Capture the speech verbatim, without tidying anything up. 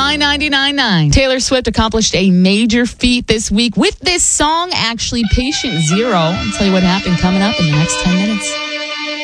My ninety-nine point nine. Taylor Swift accomplished a major feat this week with this song, actually, Patient Zero. I'll tell you what happened coming up in the next ten minutes.